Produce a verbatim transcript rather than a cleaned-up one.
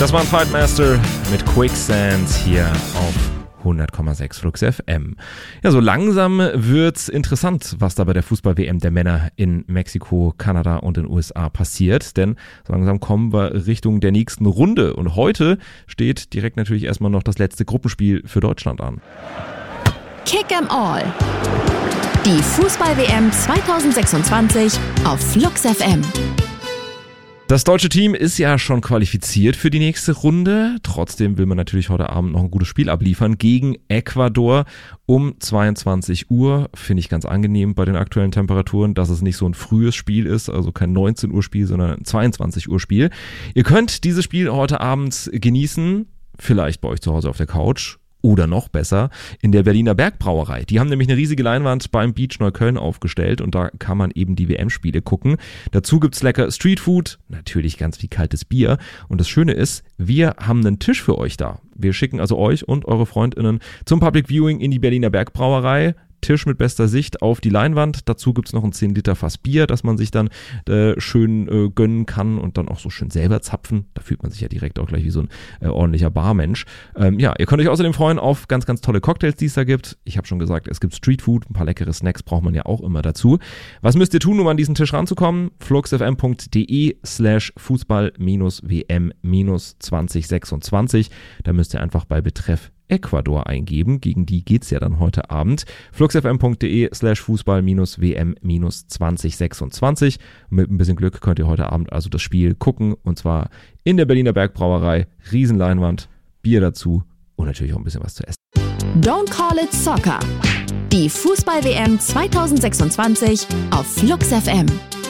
Das war ein Fightmaster mit Quicksand hier auf hundert Komma sechs Flux F M. Ja, so langsam wird's interessant, was da bei der Fußball-W M der Männer in Mexiko, Kanada und den U S A passiert, denn so langsam kommen wir Richtung der nächsten Runde und heute steht direkt natürlich erstmal noch das letzte Gruppenspiel für Deutschland an. Kick 'em All. Die Fußball-W M zwanzig sechsundzwanzig auf Flux F M. Das deutsche Team ist ja schon qualifiziert für die nächste Runde. Trotzdem will man natürlich heute Abend noch ein gutes Spiel abliefern gegen Ecuador um zweiundzwanzig Uhr. Finde ich ganz angenehm bei den aktuellen Temperaturen, dass es nicht so ein frühes Spiel ist, also kein neunzehn Uhr Spiel, sondern ein zweiundzwanzig Uhr Spiel. Ihr könnt dieses Spiel heute Abend genießen, vielleicht bei euch zu Hause auf der Couch. Oder noch besser, in der Berliner Bergbrauerei. Die haben nämlich eine riesige Leinwand beim Beach Neukölln aufgestellt und da kann man eben die W M-Spiele gucken. Dazu gibt's lecker Streetfood, natürlich ganz viel kaltes Bier. Und das Schöne ist, wir haben einen Tisch für euch da. Wir schicken also euch und eure FreundInnen zum Public Viewing in die Berliner Bergbrauerei. Tisch mit bester Sicht auf die Leinwand. Dazu gibt's noch ein zehn Liter Fass Bier, das man sich dann äh, schön äh, gönnen kann und dann auch so schön selber zapfen. Da fühlt man sich ja direkt auch gleich wie so ein äh, ordentlicher Barmensch. Ähm, ja, ihr könnt euch außerdem freuen auf ganz, ganz tolle Cocktails, die es da gibt. Ich habe schon gesagt, es gibt Streetfood, ein paar leckere Snacks braucht man ja auch immer dazu. Was müsst ihr tun, um an diesen Tisch ranzukommen? fluxfm.de slash Fußball-WM zwanzig sechsundzwanzig. Da müsst ihr einfach bei Betreff Ecuador eingeben, gegen die geht's ja dann heute Abend. fluxfm.de slash Fußball-WM zwanzig sechsundzwanzig. Mit ein bisschen Glück könnt ihr heute Abend also das Spiel gucken und zwar in der Berliner Bergbrauerei. Riesenleinwand, Bier dazu und natürlich auch ein bisschen was zu essen. Don't call it soccer. Die Fußball-W M zwanzig sechsundzwanzig auf Flux F M.